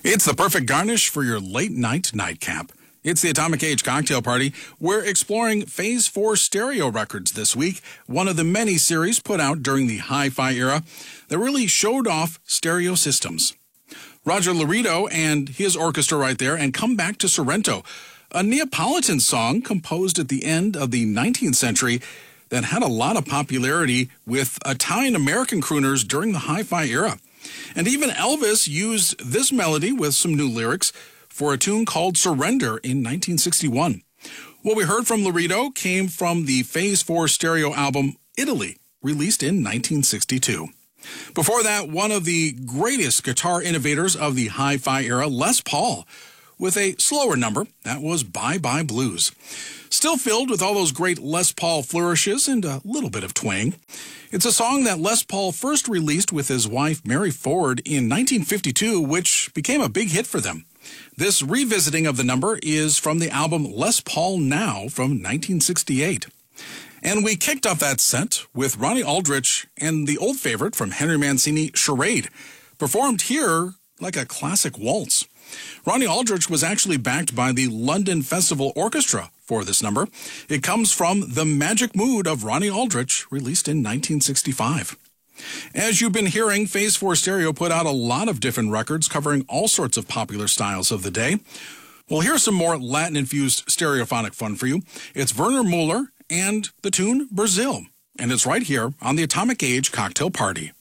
It's the perfect garnish for your late night nightcap. It's the Atomic Age Cocktail Party. We're exploring Phase 4 stereo records this week, one of the many series put out during the hi-fi era that really showed off stereo systems. Roger Laredo and his orchestra right there, and Come Back to Sorrento, a Neapolitan song composed at the end of the 19th century that had a lot of popularity with Italian-American crooners during the hi-fi era. And even Elvis used this melody with some new lyrics for a tune called Surrender in 1961. What we heard from Laredo came from the Phase 4 stereo album Italy, released in 1962. Before that, one of the greatest guitar innovators of the hi-fi era, Les Paul, with a slower number, that was Bye Bye Blues. Still filled with all those great Les Paul flourishes and a little bit of twang. It's a song that Les Paul first released with his wife Mary Ford in 1952, which became a big hit for them. This revisiting of the number is from the album Les Paul Now from 1968. And we kicked off that set with Ronnie Aldrich and the old favorite from Henry Mancini, Charade, performed here like a classic waltz. Ronnie Aldrich was actually backed by the London Festival Orchestra for this number. It comes from The Magic Mood of Ronnie Aldrich, released in 1965. As you've been hearing, Phase 4 Stereo put out a lot of different records covering all sorts of popular styles of the day. Well, here's some more Latin-infused stereophonic fun for you. It's Werner Mueller and the tune Brazil, and it's right here on the Atomic Age Cocktail Party.